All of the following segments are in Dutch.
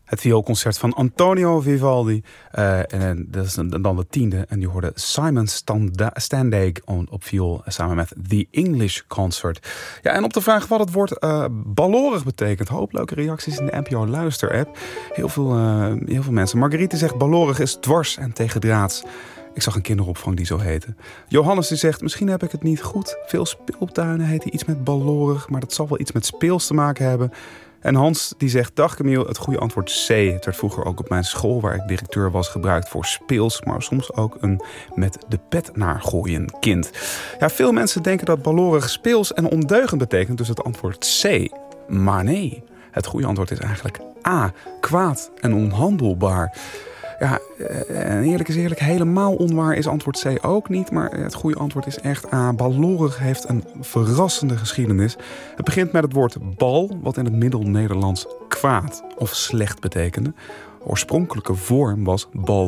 Het vioolconcert van Antonio Vivaldi. En dat is dan de 10e. En die hoorde Simon Standig op viool samen met The English Concert. Ja, en op de vraag wat het woord ballorig betekent. Hoop leuke reacties in de NPO Luister-app. Heel veel mensen. Marguerite zegt ballorig is dwars en tegendraads. Ik zag een kinderopvang die zo heette. Johannes die zegt, misschien heb ik het niet goed. Veel speeltuinen heten iets met ballorig. Maar dat zal wel iets met speels te maken hebben. En Hans die zegt, dag Camille, het goede antwoord C. Het werd vroeger ook op mijn school waar ik directeur was gebruikt voor speels. Maar soms ook een met de pet naar gooien kind. Ja, veel mensen denken dat ballorig speels en ondeugend betekent. Dus het antwoord C. Maar nee, het goede antwoord is eigenlijk A. Kwaad en onhandelbaar. Ja, en eerlijk is eerlijk, helemaal onwaar is antwoord C ook niet. Maar het goede antwoord is echt A. Ballorig heeft een verrassende geschiedenis. Het begint met het woord bal, wat in het Middel-Nederlands kwaad of slecht betekende. De oorspronkelijke vorm was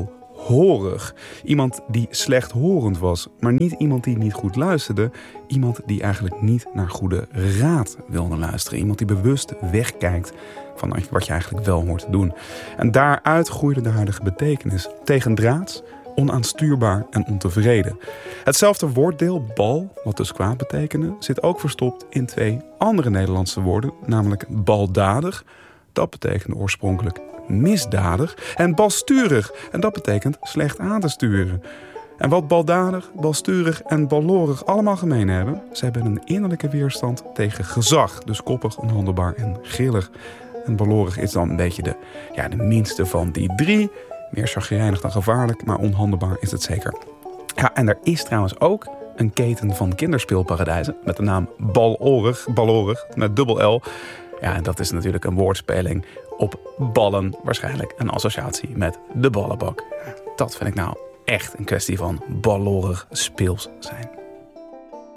balhorig. Iemand die slechthorend was, maar niet iemand die niet goed luisterde. Iemand die eigenlijk niet naar goede raad wilde luisteren. Iemand die bewust wegkijkt van wat je eigenlijk wel hoort te doen. En daaruit groeide de huidige betekenis. Tegendraads, onaanstuurbaar en ontevreden. Hetzelfde woorddeel, bal, wat dus kwaad betekende, zit ook verstopt in 2 andere Nederlandse woorden, namelijk baldadig. Dat betekende oorspronkelijk misdadig. En balsturig. En dat betekent slecht aan te sturen. En wat baldadig, balsturig en ballorig allemaal gemeen hebben, ze hebben een innerlijke weerstand tegen gezag. Dus koppig, onhandelbaar en grillig. En ballorig is dan een beetje de minste van die 3. Meer chagrijnig dan gevaarlijk, maar onhandelbaar is het zeker. Ja, en er is trouwens ook een keten van kinderspeelparadijzen met de naam Ballorig, met dubbel L. Ja, en dat is natuurlijk een woordspeling op ballen. Waarschijnlijk een associatie met de ballenbak. Dat vind ik nou echt een kwestie van ballorig speels zijn.